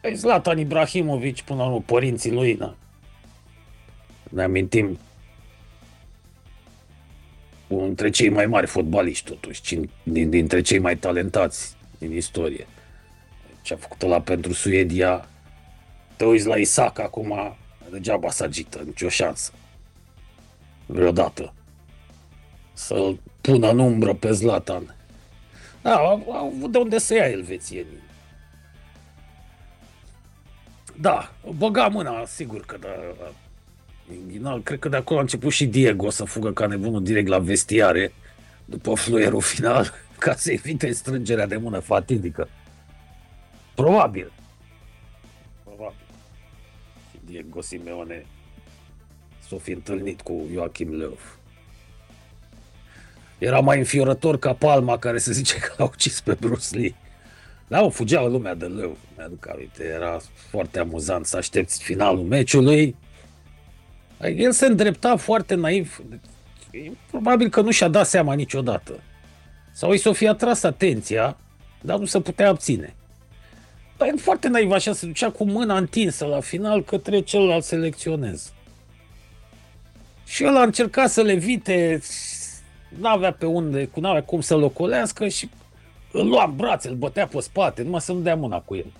Zlatan Ibrahimovic, până la urmă, părinții lui, na. Ne amintim, unul dintre cei mai mari fotbaliști, totuși, dintre cei mai talentați din istorie. Ce a făcut ăla pentru Suedia, te uiți la Isaac acum, degeaba se agită, nicio șansă. Vreodată. Să-l pună în umbră pe Zlatan. Da, au avut de unde să ia elvețienii. Da, băga mâna, sigur că da. Inghinal, cred că de acolo a început și Diego să fugă ca nebunul direct la vestiare, după fluierul final, ca să evite strângerea de mână fatidică. Probabil. Probabil. Și Diego Simeone s-o fi întâlnit cu Joachim Löw. Era mai înfiorător ca Palma, care se zice că l-a ucis pe Bruce Lee. Da, o fugea lumea de Löw. Mi-aduc aminte, era foarte amuzant să aștepți finalul meciului. El se îndrepta foarte naiv. Probabil că nu și-a dat seama niciodată. Sau i s-o fi atras atenția, dar nu se putea abține. Dar e foarte naiv, așa, se ducea cu mâna întinsă la final către celălalt selecționez. Și el a încercat să le evite, n-avea pe unde, n-avea cum să-l ocolească și îl lua în brațe, îl bătea pe spate, numai să nu dea mâna cu el.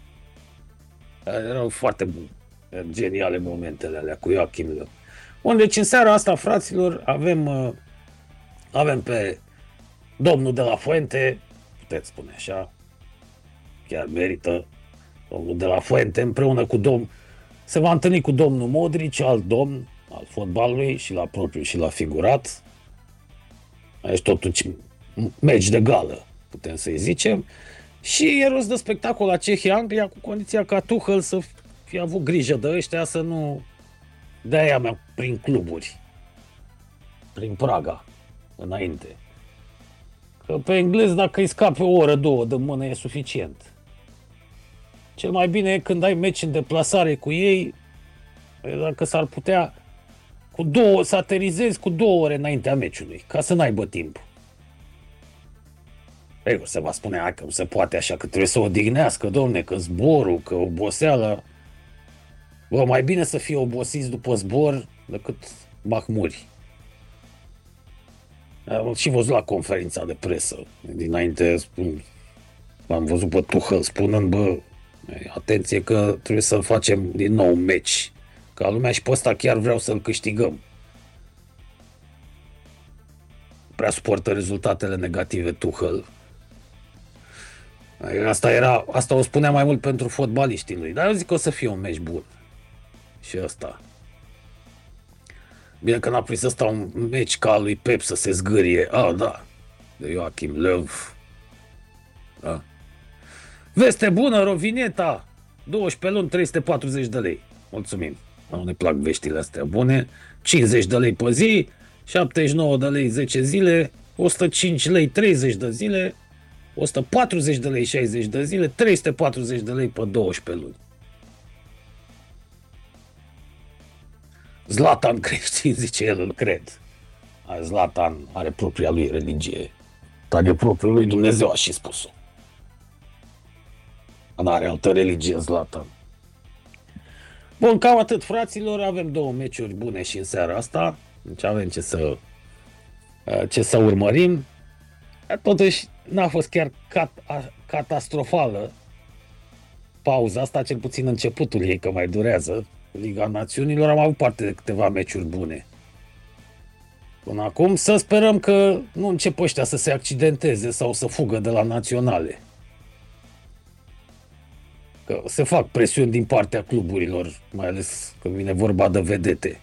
Erau foarte geniale momentele alea cu Joachim Löw. Bun, deci în seara asta, fraților, avem pe domnul de la Fuente, puteți spune așa, chiar merită, domnul de la Fuente, împreună cu se va întâlni cu domnul Modric, alt domn al fotbalului, și la propriu și la figurat. Aici totuși meci de gală, putem să-i zicem. Și e rost de spectacol la Cehia-Anglia, cu condiția ca Tuchel să fie avut grijă de ăștia, să nu dea ea mea prin cluburi, prin Praga, înainte. Că pe englez, dacă îi scape o oră, două de mână, e suficient. Cel mai bine e când ai meci în deplasare cu ei, dacă s-ar putea să aterizezi cu 2 ore înaintea meciului, ca să n-aibă timp. Ei, se va spune, hai că nu se poate așa, că trebuie să o odihnească, domne, că zborul, că oboseala. Bă, mai bine să fie obosiți după zbor decât mahmuri. Am și văzut la conferința de presă. Dinainte am văzut pe Tuchel spunând, bă, atenție că trebuie să facem din nou un meci. Ca lumea, și pe ăsta chiar vreau să-l câștigăm. Prea suportă rezultatele negative Tuchel. Asta o spunea mai mult pentru fotbaliștii lui. Dar eu zic că o să fie un meci bun. Și ăsta. Bine că n-a prins ăsta un meci ca al lui Pep să se zgârie. Da. De Joachim Löw. Da. Veste bună, Rovineta. 12 luni, 340 de lei. Mulțumim. Nu ne plac veștile astea bune. 50 de lei pe zi, 79 de lei 10 zile, 105 lei 30 de zile, 140 de lei 60 de zile, 340 de lei pe 12 luni. Zlatan creștin, zice el, îl cred. Zlatan are propria lui religie. Dar e propriul lui Dumnezeu, a și spus-o. N-are altă religie, Zlatan. Bun, cam atât, fraților. Avem 2 meciuri bune și în seara asta. Deci avem ce să urmărim. Totuși, n-a fost chiar catastrofală pauza asta, cel puțin începutul ei, că mai durează. Liga Națiunilor am avut parte de câteva meciuri bune. Până acum să sperăm că nu încep ăștia să se accidenteze sau să fugă de la naționale. Că se fac presiuni din partea cluburilor, mai ales când vine vorba de vedete.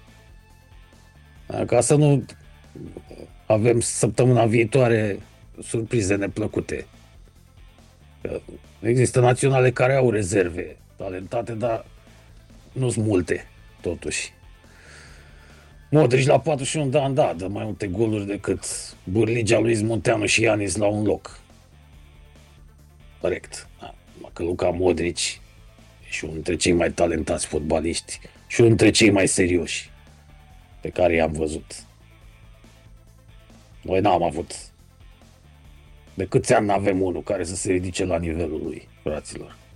Ca să nu avem săptămâna viitoare surprize neplăcute. Că există naționale care au rezerve talentate, dar nu sunt multe, totuși. Modric la 41 de ani, da, dă mai multe goluri decât Burligea, Luis Munteanu și Ianis la un loc. Corect. Da. Că Luka Modric e și unul dintre cei mai talentați fotbaliști și unul dintre cei mai serioși pe care i-am văzut. Noi n-am avut. De câți ani n-avem unul care să se ridice la nivelul lui, fraților?